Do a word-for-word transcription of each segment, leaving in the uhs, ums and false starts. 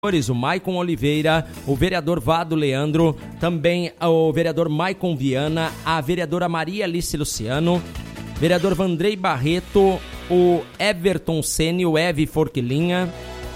O Maicon Oliveira, o vereador Vado Leandro, também o vereador Maicon Viana, a vereadora Maria Alice Luciano, vereador Vandrei Barreto, o Everton Sene, o Eve Forquilinha,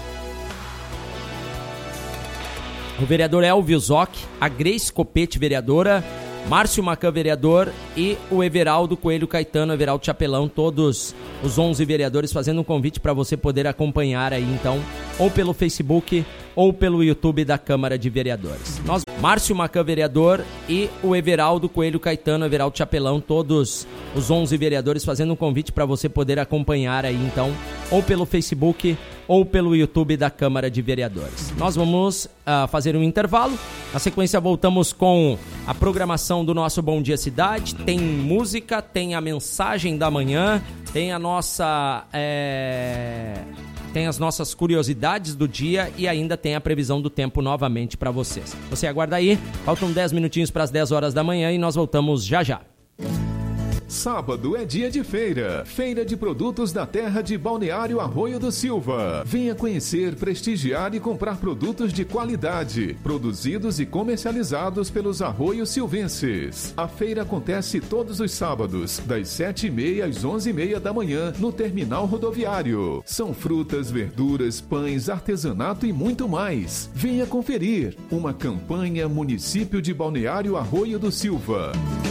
o vereador Elvio Zoc, a Grace Copete, vereadora, Márcio Macan, vereador, e o Everaldo Coelho Caetano, Everaldo Chapelão, todos os onze vereadores fazendo um convite para você poder acompanhar aí, então, ou pelo Facebook ou pelo YouTube da Câmara de Vereadores. Nós, Márcio Macan, vereador, e o Everaldo Coelho Caetano, Everaldo Chapelão, todos os onze vereadores fazendo um convite para você poder acompanhar aí, então, ou pelo Facebook ou pelo YouTube da Câmara de Vereadores. Nós vamos uh, fazer um intervalo. Na sequência, voltamos com a programação do nosso Bom Dia Cidade. Tem música, tem a mensagem da manhã, tem a nossa... É... tem as nossas curiosidades do dia e ainda tem a previsão do tempo novamente para vocês. Você aguarda aí, faltam dez minutinhos para as dez horas da manhã e nós voltamos já já. Sábado é dia de feira. Feira de produtos da terra de Balneário Arroio do Silva. Venha conhecer, prestigiar e comprar produtos de qualidade, produzidos e comercializados pelos arroios silvenses. A feira acontece todos os sábados, das sete e meia às onze e meia da manhã, no terminal rodoviário. São frutas, verduras, pães, artesanato e muito mais. Venha conferir. Uma campanha Município de Balneário Arroio do Silva.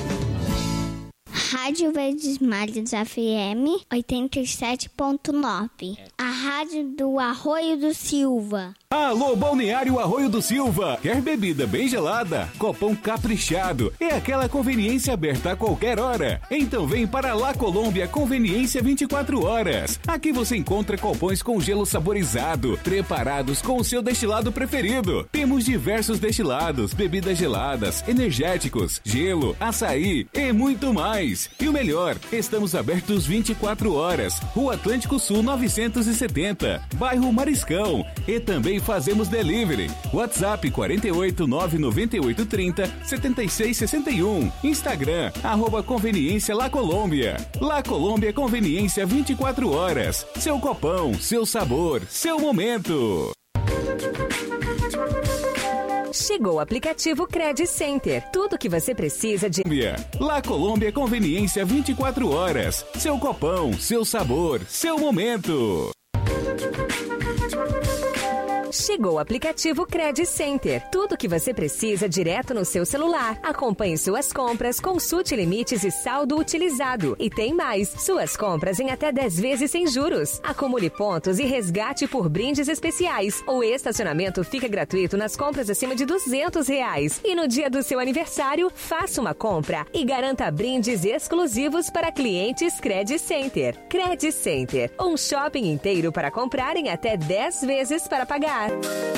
Rádio Verdes Mares F M oitenta e sete ponto nove. A rádio do Arroio do Silva. Alô, Balneário Arroio do Silva. Quer bebida bem gelada? Copão caprichado. É aquela conveniência aberta a qualquer hora. Então vem para La Colômbia Conveniência vinte e quatro horas. Aqui você encontra copões com gelo saborizado, preparados com o seu destilado preferido. Temos diversos destilados, bebidas geladas, energéticos, gelo, açaí e muito mais. E o melhor, estamos abertos vinte e quatro horas. Rua Atlântico Sul novecentos e setenta, bairro Mariscão. E também fazemos delivery. WhatsApp quarenta e oito, nove noventa e oito, trinta, setenta e seis sessenta e um. Instagram, arroba Conveniência La Colômbia. La Colômbia Conveniência vinte e quatro horas. Seu copão, seu sabor, seu momento. Chegou o aplicativo Credit Center. Tudo que você precisa de... La Colômbia Conveniência vinte e quatro horas. Seu copão, seu sabor, seu momento. Chegou o aplicativo Credit Center. Tudo que você precisa direto no seu celular. Acompanhe suas compras, consulte limites e saldo utilizado. E tem mais, suas compras em até dez vezes sem juros. Acumule pontos e resgate por brindes especiais. O estacionamento fica gratuito nas compras acima de duzentos reais. E no dia do seu aniversário, faça uma compra e garanta brindes exclusivos para clientes Credit Center. Credit Center, um shopping inteiro para comprar em até dez vezes para pagar.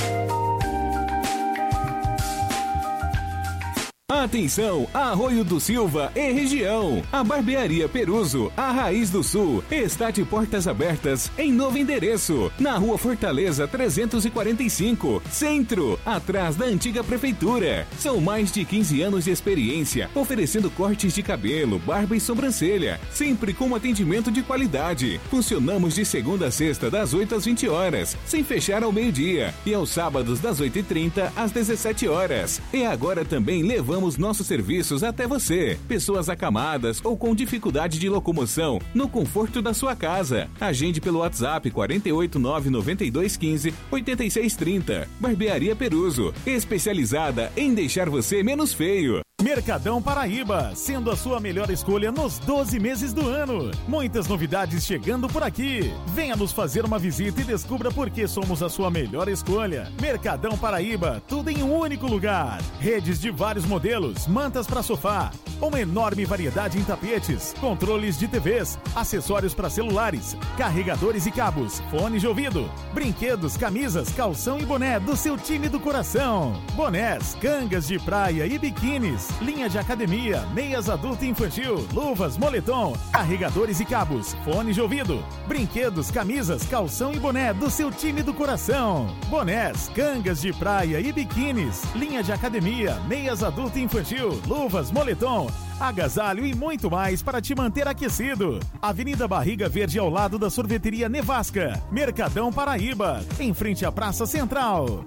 Atenção, Arroio do Silva e região. A Barbearia Peruso, a Raiz do Sul, está de portas abertas em novo endereço, na Rua Fortaleza trezentos e quarenta e cinco, Centro, atrás da antiga prefeitura. São mais de quinze anos de experiência, oferecendo cortes de cabelo, barba e sobrancelha, sempre com atendimento de qualidade. Funcionamos de segunda a sexta, das oito às vinte horas, sem fechar ao meio-dia, e aos sábados das oito e trinta às dezessete horas. E agora também levamos nossos serviços até você. Pessoas acamadas ou com dificuldade de locomoção, no conforto da sua casa. Agende pelo WhatsApp quarenta e oito, nove noventa e dois, quinze, oitenta e seis trinta. Barbearia Peruso, especializada em deixar você menos feio. Mercadão Paraíba, sendo a sua melhor escolha nos doze meses do ano. Muitas novidades chegando por aqui. Venha nos fazer uma visita e descubra por que somos a sua melhor escolha. Mercadão Paraíba, tudo em um único lugar. Redes de vários modelos, mantas para sofá, uma enorme variedade em tapetes, controles de T Vs, acessórios para celulares, carregadores e cabos, fones de ouvido, brinquedos, camisas, calção e boné do seu time do coração. Bonés, cangas de praia e biquínis, linha de academia, meias adulto e infantil, luvas, moletom, carregadores e cabos, fones de ouvido, brinquedos, camisas, calção e boné do seu time do coração. Bonés, cangas de praia e biquínis, linha de academia, meias adulto e infantil, luvas, moletom, agasalho e muito mais para te manter aquecido. Avenida Barriga Verde, ao lado da sorveteria Nevasca. Mercadão Paraíba, em frente à Praça Central.